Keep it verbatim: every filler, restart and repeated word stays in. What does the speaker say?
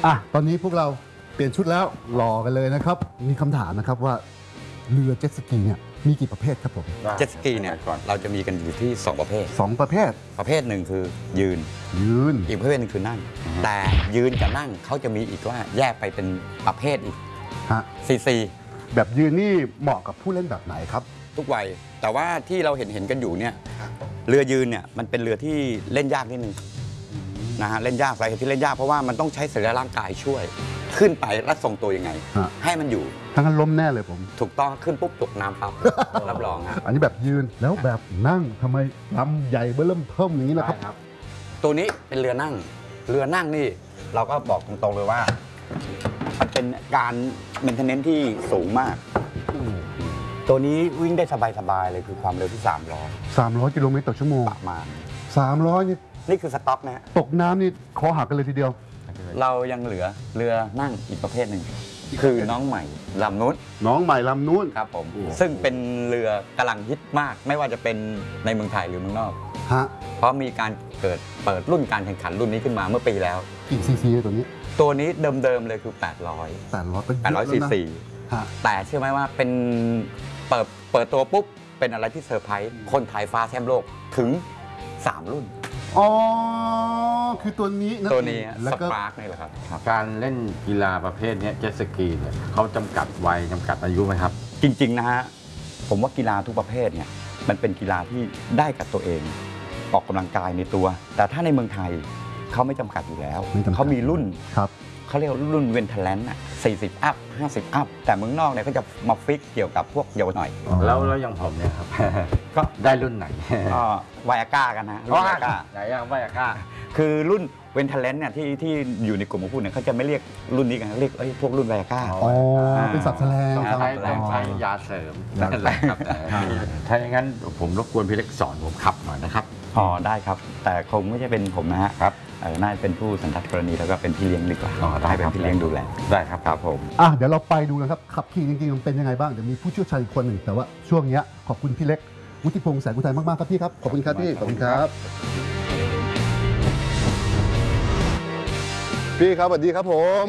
อ่ะตอนนี้พวกเราเปลี่ยนชุดแล้วรอกันเลยนะครับมีคำถามนะครับว่าเรือเจ็ตสกีเนี่ยมีกี่ประเภทครับผมเจ็ตสกีเนี่ยเราจะมีกันอยู่ที่สองประเภทสองประเภทประเภทหนึ่งคือยืนยืนอีกประเภทหนึงคือนั่งแต่ยืนกับนั่งเขาจะมีอีกว่าแยกไปเป็นประเภทอีกฮะซีซีแบบยืนนี่เหมาะกับผู้เล่นแบบไหนครับทุกวัยแต่ว่าที่เราเห็นเห็นกันอยู่เนี่ยเรือยืนเนี่ยมันเป็นเรือที่เล่นยากนิดนึงนะฮะเล่นยากสาเหตุที่เล่นยากเพราะว่ามันต้องใช้สรีระร่างกายช่วยขึ้นไปและทรงตัวยังไงให้มันอยู่ทั้งนั้นล้มแน่เลยผมถูกต้องขึ้นปุ๊บตกน้ำปั๊บรับรองฮะอันนี้แบบยืนแล้วแบบนั่งทำไมลำใหญ่เบ้อเริ่มเทิมอย่างนี้ล่ะครับตัวนี้เป็นเรือนั่งเรือนั่งนี่เราก็บอกตรงๆเลยว่ามันเป็นการเมนเทนเนนซ์ที่สูงมากตัวนี้วิ่งได้สบายๆเลยคือความเร็วที่สามร้อยสามร้อยกิโลเมตรต่อชั่วโมงประมาณสามร้อยนี่นี่คือสต็อกนะฮะตกน้ำนี่คอหักกันเลยทีเดียวเรายังเหลือเรือนั่งอีกประเภทหนึ่งคือน้องใหม่ลำนู้นน้องใหม่ลำนู้นครับผมซึ่งเป็นเรือกำลังฮิตมากไม่ว่าจะเป็นในเมืองไทยหรือเมืองนอกฮะเพราะมีการเกิดเปิดรุ่นการแข่งขันรุ่นนี้ขึ้นมาเมื่อปีแล้วกี่ซีซีตัวนี้ตัวนี้เดิมๆเลยคือแปดร้อยแปดร้อยเป็นแปดร้อยซีซีแต่เชื่อไหมว่าเป็นเปิดเปิดตัวปุ๊บเป็นอะไรที่เซอร์ไพรส์คนไทยฟ้าแชมป์โลกถึงสามรุ่นอ๋อคือตัวนี้นะตัวนี้แล้วก็สปาร์คนี่แหละครับการเล่นกีฬาประเภทนี้เจ็ตสกีเนี่ยเขาจำกัดวัยจำกัดอายุไหมครับจริงๆนะฮะผมว่ากีฬาทุกประเภทเนี่ยมันเป็นกีฬาที่ได้กับตัวเองออกกำลังกายในตัวแต่ถ้าในเมืองไทยเขาไม่จำกัดอยู่แล้วเขามีรุ่นครับเขาเรียกรุ่นเวนเทเลนต์อ่ะสี่สิบอัพห้าสิบอัพแต่เมืองนอกเนี่ยเขาจะมาฟิกเกี่ยวกับพวกเยาวหน่อยแล้วแล้วอย่างผมเนี่ยครับก็ได้รุ่นไหนก็ไวอาก้ากันนะรุ่นไวอาก้าไหนอย่างไวอาก้าคือรุ่นเวนเทเลนต์เนี่ยที่ที่อยู่ในกลุ่มของคุณเนี่ยเขาจะไม่เรียกรุ่นนี้กันเรียกพวกรุ่นไวอาก้าอ๋อเป็นศัพท์แสลงต้องใช้ต้องใช้ยาเสริมนั่นแหละครับถ้าอย่างนั้นผมรบกวนพี่เล็กสอนผมขับหน่อยนะครับอ๋อได้ครับแต่คงไม่ใช่เป็นผมนะฮะครับน่าจะเป็นผู้สันทัดกรณีแล้วก็เป็นพี่เลี้ยงดีกว่าให้เป็นพี่เลี้ยงดูแลได้ครับครับผมอ่ะเดี๋ยวเราไปดูนะครับขับขี่จริงๆมันเป็นยังไงบ้างเดี๋ยวมีผู้เชี่ยวชาญอีกคนหนึ่งแต่ว่าช่วงนี้ขอบคุณพี่เล็กวุฒิพงษ์แสงอุทัยมากๆครับพี่ครับขอบคุณครับพี่ขอบคุณครับพี่ครับสวัสดีครับผม